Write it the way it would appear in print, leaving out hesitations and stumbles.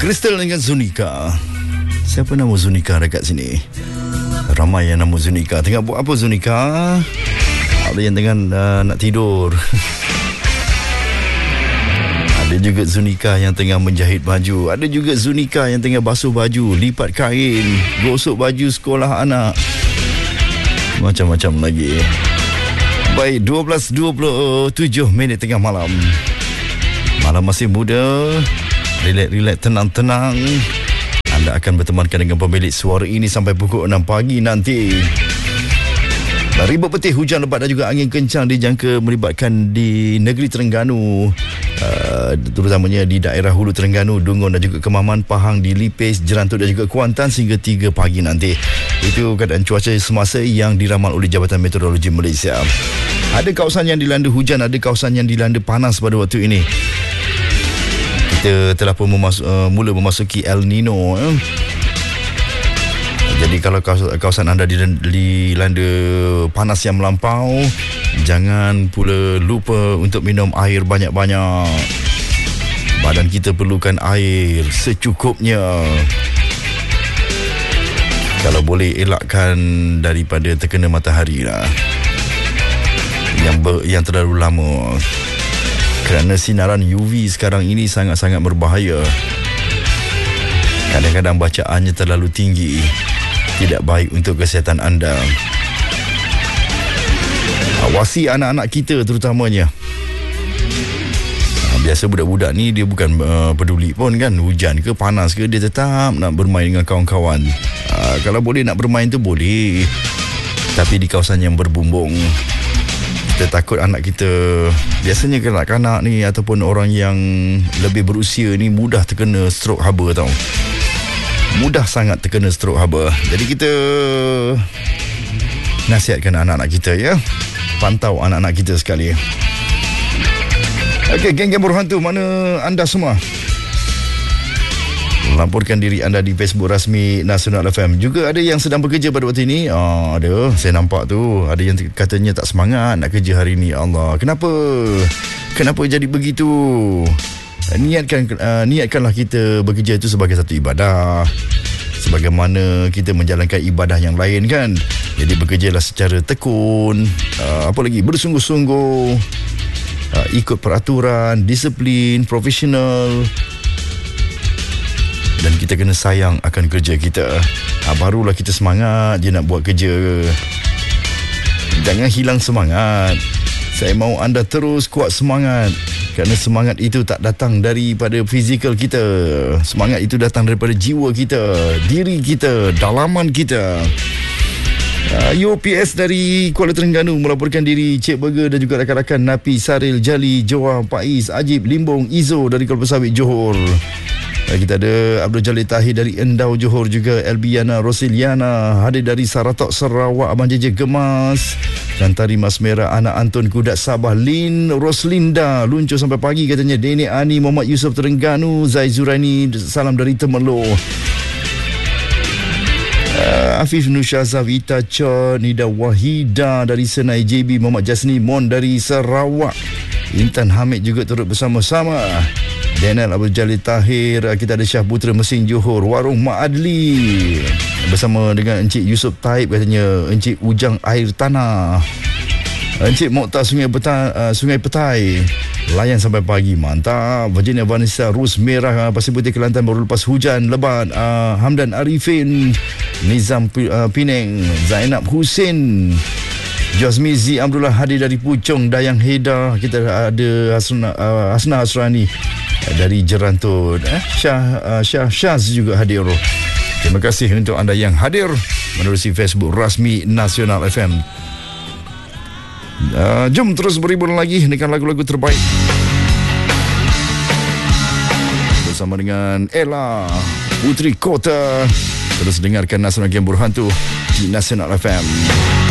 Crystal dengan Zunika. Siapa nama Zunika dekat sini? Ramai yang nama Zunika. Tengah buat apa Zunika? Ada yang tengah nak tidur. Ada juga Zunika yang tengah menjahit baju. Ada juga Zunika yang tengah basuh baju, lipat kain, gosok baju sekolah anak. Macam-macam lagi. Baik, 12:27 tengah malam. Malam masih muda. Relax, tenang-tenang. Anda akan bertemankan dengan pemilik suara ini sampai pukul 6 pagi nanti. Ribut petih, hujan lebat dan juga angin kencang dijangka melibatkan di negeri Terengganu, terutamanya di daerah Hulu Terengganu, Dungun dan juga Kemaman, Pahang, di Lipis, Jerantuk dan juga Kuantan sehingga 3 pagi nanti. Itu keadaan cuaca semasa yang diramal oleh Jabatan Meteorologi Malaysia. Ada kawasan yang dilanda hujan, ada kawasan yang dilanda panas pada waktu ini. Kita telah pun mula memasuki El Nino. Jadi kalau kawasan anda dilanda panas yang melampau, jangan pula lupa untuk minum air banyak-banyak. Badan kita perlukan air secukupnya. Kalau boleh elakkan daripada terkena matahari lah, yang terlalu lama. Kerana sinaran UV sekarang ini sangat-sangat berbahaya. Kadang-kadang bacaannya terlalu tinggi, tidak baik untuk kesihatan anda. Awasi anak-anak kita terutamanya. Biasa budak-budak ni dia bukan peduli pun kan, hujan ke panas ke, dia tetap nak bermain dengan kawan-kawan. Kalau boleh nak bermain tu boleh, tapi di kawasan yang berbumbung. Kita takut anak kita, biasanya kanak-kanak ni ataupun orang yang lebih berusia ni mudah terkena strok haba tau. Mudah sangat terkena strok haba. Jadi kita nasihatkan anak-anak kita ya. Pantau anak-anak kita sekali. Okey, geng-geng berhantu, mana anda semua? Laporkan diri anda di Facebook rasmi Nasional FM. Juga ada yang sedang bekerja pada waktu ini. Ada, saya nampak tu. Ada yang katanya tak semangat nak kerja hari ini. Allah, kenapa jadi begitu? Niatkanlah kita bekerja itu sebagai satu ibadah, sebagaimana kita menjalankan ibadah yang lain kan. Jadi bekerjalah secara tekun, apa lagi, bersungguh-sungguh, ikut peraturan, disiplin, profesional. Dan kita kena sayang akan kerja kita. Barulah kita semangat je nak buat kerja. Jangan hilang semangat. Saya mahu anda terus kuat semangat. Kerana semangat itu tak datang daripada fizikal kita. Semangat itu datang daripada jiwa kita, diri kita, dalaman kita. UPS dari Kuala Terengganu melaporkan diri Cik Burger dan juga rakan-rakan Napi, Saril, Jali, Joa, Faiz, Ajib, Limbong, Izo dari Kelapa Sawit, Johor. Kita ada Abdul Jalil Tahir dari Endau, Johor, juga Elbiana Rosiliana hadir dari Saratok, Sarawak, Abang JJ Gemas, Rantari Mas Merah, Anak Anton Kudat Sabah, Lin Roslinda luncur sampai pagi katanya. Deni Ani, Muhammad Yusof Terengganu, Zai Zuraini salam dari Temerloh, Afif Nushaza, Vita Cho, Nida Wahida dari Senai, JB Muhammad Jasni Mon dari Sarawak, Intan Hamid juga turut bersama-sama. Daniel Abdul Jalil Tahir, kita ada Syah Putra Mesin, Johor, Warung Mak Adli bersama dengan Encik Yusof Taib katanya, Encik Ujang Air Tanah, Encik Mokhtar Sungai Petai layan sampai pagi, mantap. Virginia Vanessa, Rus Merah, Pasir Putih Kelantan baru lepas hujan lebat. Hamdan Arifin, Nizam Penang, Zainab Hussein, Josmizi Abdullah hadir dari Puchong, Dayang Heda. Kita ada Hasna Hasrani dari Jerantut, Syaz juga hadir. Terima kasih untuk anda yang hadir menerusi Facebook rasmi Nasional FM. Jom terus berhibur lagi dengan lagu-lagu terbaik bersama dengan Ella Putri Kota. Terus dengarkan Nasional Game Berhantu di Nasional FM.